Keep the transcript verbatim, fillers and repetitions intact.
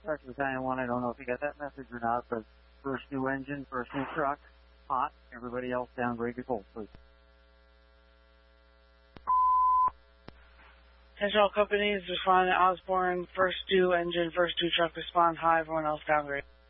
Starts Battalion one, I don't know if you got that message or not, but first new engine, first new truck, hot. Everybody else downgrade to cold, please. Attention all companies, respond to Osborne, first due engine, first due truck, respond high, everyone else downgrade.